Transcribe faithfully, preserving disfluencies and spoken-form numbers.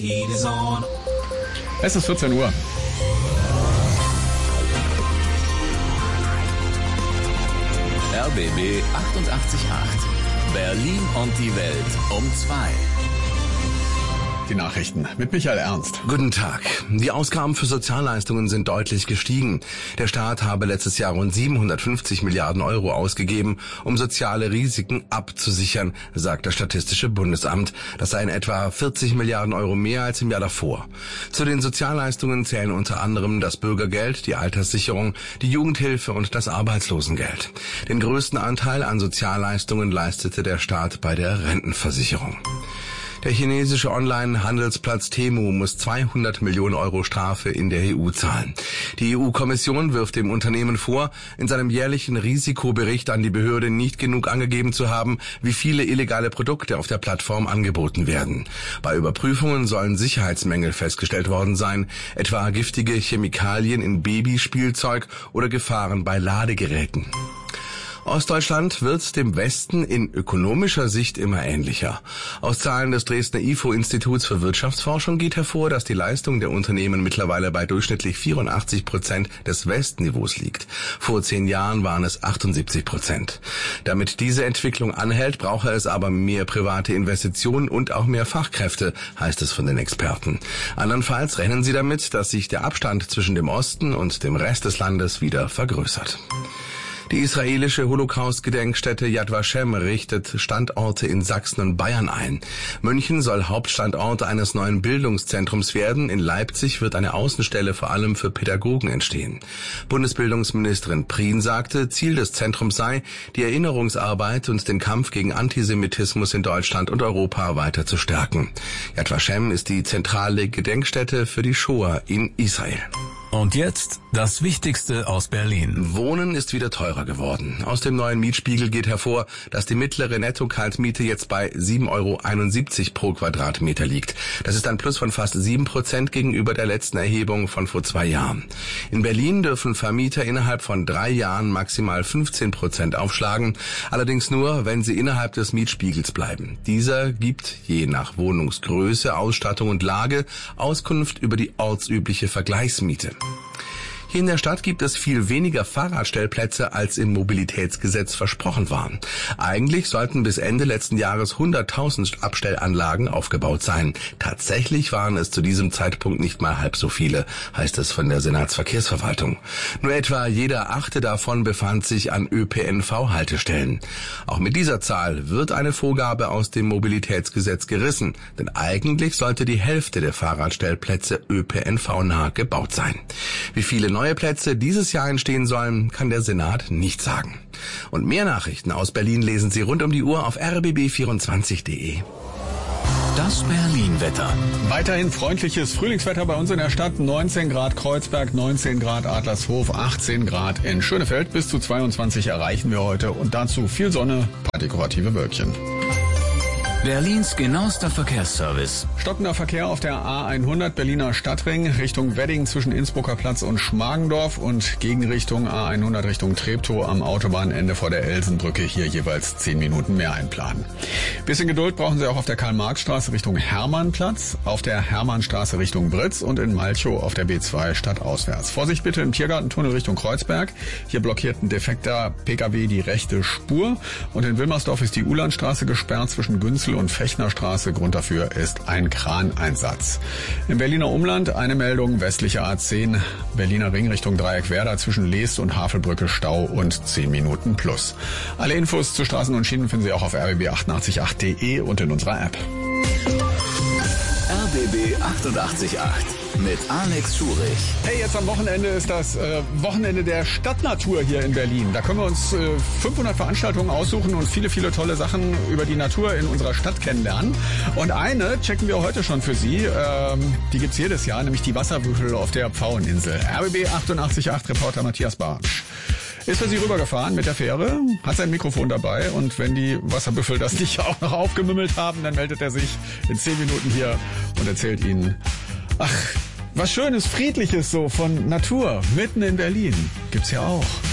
Es ist vierzehn Uhr. R B B achtundachtzig Komma acht. Berlin und die Welt um zwei. Die Nachrichten mit Michael Ernst. Guten Tag. Die Ausgaben für Sozialleistungen sind deutlich gestiegen. Der Staat habe letztes Jahr rund siebenhundertfünfzig Milliarden Euro ausgegeben, um soziale Risiken abzusichern, sagt das Statistische Bundesamt. Das seien etwa vierzig Milliarden Euro mehr als im Jahr davor. Zu den Sozialleistungen zählen unter anderem das Bürgergeld, die Alterssicherung, die Jugendhilfe und das Arbeitslosengeld. Den größten Anteil an Sozialleistungen leistete der Staat bei der Rentenversicherung. Der chinesische Online-Handelsplatz Temu muss zweihundert Millionen Euro Strafe in der E U zahlen. Die E U-Kommission wirft dem Unternehmen vor, in seinem jährlichen Risikobericht an die Behörde nicht genug angegeben zu haben, wie viele illegale Produkte auf der Plattform angeboten werden. Bei Überprüfungen sollen Sicherheitsmängel festgestellt worden sein, etwa giftige Chemikalien in Babyspielzeug oder Gefahren bei Ladegeräten. Ostdeutschland wird dem Westen in ökonomischer Sicht immer ähnlicher. Aus Zahlen des Dresdner I F O-Instituts für Wirtschaftsforschung geht hervor, dass die Leistung der Unternehmen mittlerweile bei durchschnittlich vierundachtzig Prozent des Westniveaus liegt. Vor zehn Jahren waren es achtundsiebzig Prozent. Damit diese Entwicklung anhält, brauche es aber mehr private Investitionen und auch mehr Fachkräfte, heißt es von den Experten. Andernfalls rechnen sie damit, dass sich der Abstand zwischen dem Osten und dem Rest des Landes wieder vergrößert. Die israelische Holocaust-Gedenkstätte Yad Vashem richtet Standorte in Sachsen und Bayern ein. München soll Hauptstandort eines neuen Bildungszentrums werden. In Leipzig wird eine Außenstelle vor allem für Pädagogen entstehen. Bundesbildungsministerin Prien sagte, Ziel des Zentrums sei, die Erinnerungsarbeit und den Kampf gegen Antisemitismus in Deutschland und Europa weiter zu stärken. Yad Vashem ist die zentrale Gedenkstätte für die Shoah in Israel. Und jetzt das Wichtigste aus Berlin. Wohnen ist wieder teurer geworden. Aus dem neuen Mietspiegel geht hervor, dass die mittlere Netto-Kaltmiete jetzt bei sieben Euro einundsiebzig pro Quadratmeter liegt. Das ist ein Plus von fast sieben Prozent gegenüber der letzten Erhebung von vor zwei Jahren. In Berlin dürfen Vermieter innerhalb von drei Jahren maximal fünfzehn Prozent aufschlagen, allerdings nur, wenn sie innerhalb des Mietspiegels bleiben. Dieser gibt je nach Wohnungsgröße, Ausstattung und Lage Auskunft über die ortsübliche Vergleichsmiete. Hier in der Stadt gibt es viel weniger Fahrradstellplätze, als im Mobilitätsgesetz versprochen waren. Eigentlich sollten bis Ende letzten Jahres hunderttausend Abstellanlagen aufgebaut sein. Tatsächlich waren es zu diesem Zeitpunkt nicht mal halb so viele, heißt es von der Senatsverkehrsverwaltung. Nur etwa jeder achte davon befand sich an Ö P N V-Haltestellen. Auch mit dieser Zahl wird eine Vorgabe aus dem Mobilitätsgesetz gerissen, denn eigentlich sollte die Hälfte der Fahrradstellplätze Ö P N V-nah gebaut sein. Wie viele neue Plätze dieses Jahr entstehen sollen, kann der Senat nicht sagen. Und mehr Nachrichten aus Berlin lesen Sie rund um die Uhr auf r b b vierundzwanzig punkt de. Das Berlin-Wetter. Weiterhin freundliches Frühlingswetter bei uns in der Stadt. neunzehn Grad Kreuzberg, neunzehn Grad Adlershof, achtzehn Grad in Schönefeld. Bis zu zweiundzwanzig erreichen wir heute und dazu viel Sonne, paar dekorative Wölkchen. Berlins genauester Verkehrsservice. Stockender Verkehr auf der A hundert Berliner Stadtring Richtung Wedding zwischen Innsbrucker Platz und Schmargendorf und Gegenrichtung A hundert Richtung Treptow am Autobahnende vor der Elsenbrücke. Hier jeweils zehn Minuten mehr einplanen. Bisschen Geduld brauchen Sie auch auf der Karl-Marx-Straße Richtung Hermannplatz, auf der Hermannstraße Richtung Britz und in Malchow auf der B zwei stadtauswärts. Vorsicht bitte im Tiergartentunnel Richtung Kreuzberg. Hier blockiert ein defekter P K W die rechte Spur. Und in Wilmersdorf ist die Ulandstraße gesperrt zwischen Günzel und Fechnerstraße. Grund dafür ist ein Kraneinsatz. Im Berliner Umland eine Meldung, westliche A zehn, Berliner Ring Richtung Dreieckwerder zwischen Leest und Havelbrücke Stau und zehn Minuten plus. Alle Infos zu Straßen und Schienen finden Sie auch auf r b b achtundachtzig punkt acht punkt de und in unserer App. R B B achtundachtzig Komma acht mit Alex Schurich. Hey, jetzt am Wochenende ist das äh, Wochenende der Stadtnatur hier in Berlin. Da können wir uns äh, fünfhundert Veranstaltungen aussuchen und viele, viele tolle Sachen über die Natur in unserer Stadt kennenlernen. Und eine checken wir heute schon für Sie. Ähm, die gibt's jedes Jahr, nämlich die Wasserbüffel auf der Pfaueninsel. R B B achtundachtzig Komma acht Reporter Matthias Bartsch ist für Sie rübergefahren mit der Fähre, hat sein Mikrofon dabei und wenn die Wasserbüffel das nicht auch noch aufgemümmelt haben, dann meldet er sich in zehn Minuten hier und erzählt Ihnen, ach, was Schönes, Friedliches so von Natur, mitten in Berlin, gibt's ja auch.